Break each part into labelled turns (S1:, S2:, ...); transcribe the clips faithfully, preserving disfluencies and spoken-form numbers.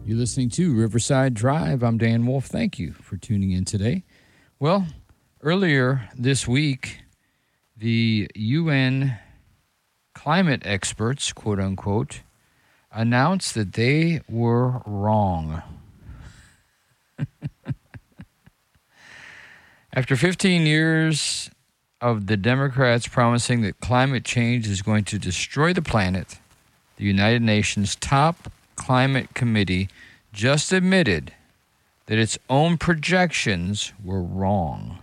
S1: You're listening to Riverside Drive. I'm Dan Wolf. Thank you for tuning in today. Well, earlier this week, the U N climate experts, quote unquote, announced that they were wrong. After fifteen years of the Democrats promising that climate change is going to destroy the planet, the United Nations top Climate Committee just admitted that its own projections were wrong.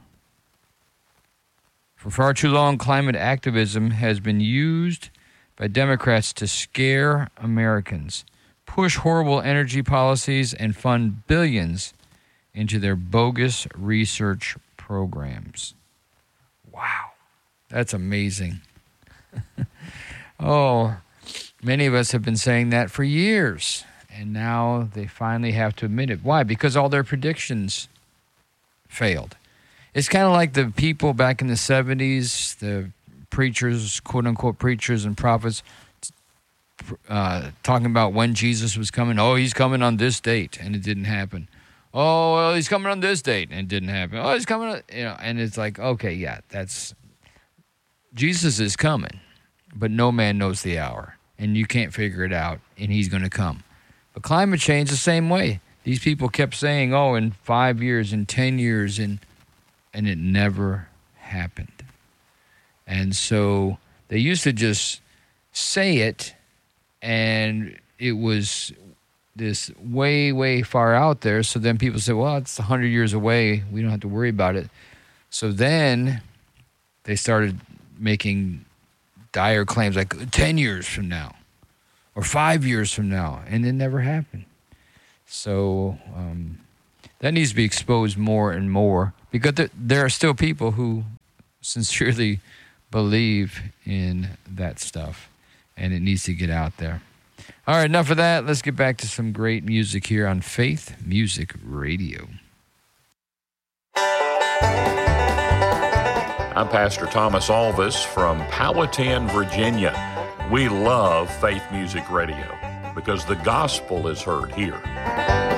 S1: For far too long, climate activism has been used by Democrats to scare Americans, push horrible energy policies, and fund billions into their bogus research programs. Wow, that's amazing. Oh, many of us have been saying that for years, and now they finally have to admit it. Why? Because all their predictions failed. It's kind of like the people back in the seventies, the preachers, quote-unquote preachers and prophets, uh, talking about when Jesus was coming. Oh, he's coming on this date, and it didn't happen. Oh, well, he's coming on this date, and it didn't happen. Oh, he's coming on, you know, and it's like, okay, yeah, that's, Jesus is coming, but no man knows the hour, and you can't figure it out, and he's going to come. But climate change the same way. These people kept saying, oh, in five years, in ten years, and and it never happened. And so they used to just say it, and it was this way, way far out there. So then people say, well, it's one hundred years away. We don't have to worry about it. So then they started making dire claims like ten years from now or five years from now, and it never happened. So um, that needs to be exposed more and more, because there, there are still people who sincerely believe in that stuff, and it needs to get out there. All right, enough of that. Let's get back to some great music here on Faith Music Radio.
S2: I'm Pastor Thomas Alvis from Powhatan, Virginia. We love Faith Music Radio because the gospel is heard here.